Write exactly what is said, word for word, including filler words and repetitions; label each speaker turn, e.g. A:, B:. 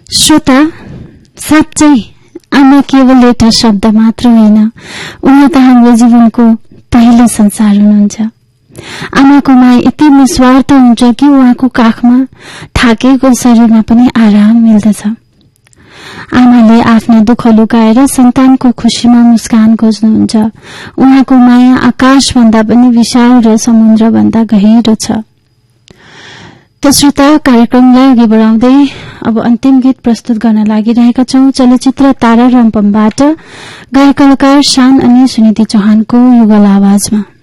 A: श्रोता, साँच्चै आमा केवल एउटा शब्द मात्र होइन, उहाँ त हाम्रो जीवनको पहिलो संसार हुनुहुन्छ। आमाको माया यति निस्वार्थ हुन्छ कि उहाँको काखमा थाकेको शरीरमा पनि आराम मिल्दछ। आमाले आफ्ना दुःख लुकाएर सन्तानको खुशीमा मुस्कान खोज्नुहुन्छ। उहाँको माया आकाशभन्दा पनि विशाल र समुद्रभन्दा गहिरो छ। त श्रोता, कार्यक्रमलाई अघि बढाउँदै अब अन्तिम गीत प्रस्तुत गर्न लागिरहेका छौं। चलचित्र तारा रामपमबाट गायक कलाकार शान अनि सुनिधि चौहानको युगल आवाजमा।